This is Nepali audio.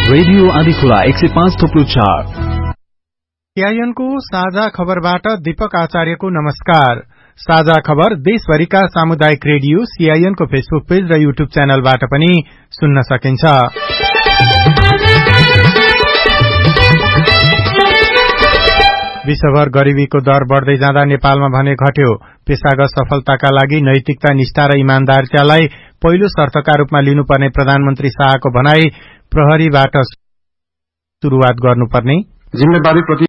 रेडियो आँधीखोला 105.4 सीआईएनको साझा खबरबाट दीपक आचार्यको नमस्कार। साझा खबर देशभरिका सामुदायिक रेडियो सीआईएनको फेसबुक पेज र युट्युब च्यानलबाट पनि सुन्न सकिन्छ। विश्वभर गरीबीको दर बढ़दै जाँदा नेपालमा भने घट्यो। पेशागत सफलताका लागि नैतिकता, निष्ठा र इमान्दारितालाई पहिलो शर्तका रूपमा लिनुपर्ने प्रधानमन्त्री शाहको भनाई। प्रहरीबाट शुरूआत गर्नुपर्ने जिम्मेवारी प्रति